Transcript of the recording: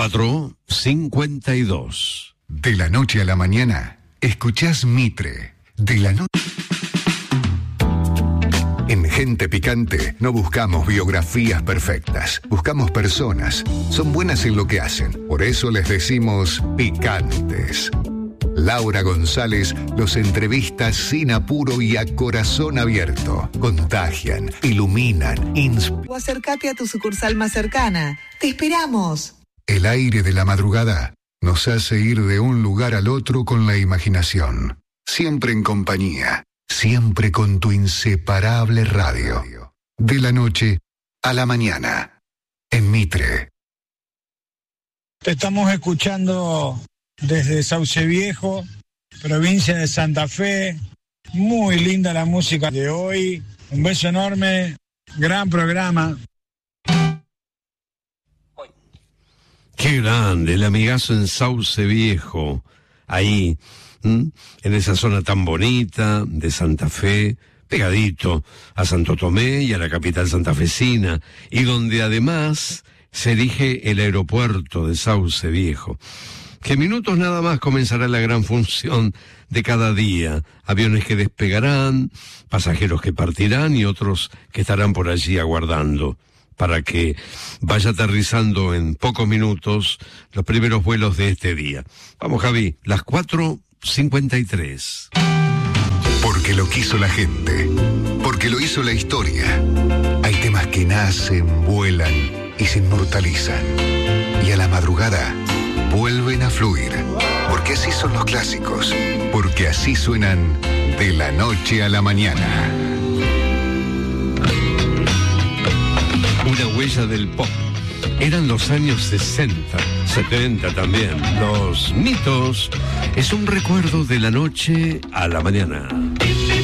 4:52. De la noche a la mañana, escuchás Mitre. De la noche. En Gente Picante no buscamos biografías perfectas, buscamos personas. Son buenas en lo que hacen, por eso les decimos picantes. Laura González los entrevista sin apuro y a corazón abierto. Contagian, iluminan, inspiran. O acércate a tu sucursal más cercana. ¡Te esperamos! El aire de la madrugada nos hace ir de un lugar al otro con la imaginación. Siempre en compañía, siempre con tu inseparable radio. De la noche a la mañana, en Mitre. Te estamos escuchando desde Sauce Viejo, provincia de Santa Fe. Muy linda la música de hoy. Un beso enorme, gran programa. Qué grande, el amigazo en Sauce Viejo, ahí, en esa zona tan bonita de Santa Fe, pegadito a Santo Tomé y a la capital santafesina, y donde además se erige el aeropuerto de Sauce Viejo. Que en minutos nada más comenzará la gran función de cada día. Aviones que despegarán, pasajeros que partirán y otros que estarán por allí aguardando para que vaya aterrizando en pocos minutos los primeros vuelos de este día. Vamos, Javi, las 4:53. Porque lo quiso la gente, porque lo hizo la historia. Hay temas que nacen, vuelan y se inmortalizan. Y a la madrugada vuelven a fluir, porque así son los clásicos, porque así suenan de la noche a la mañana. Una huella del pop. Eran los años 60, 70 también. Los Mitos es un recuerdo de la noche a la mañana.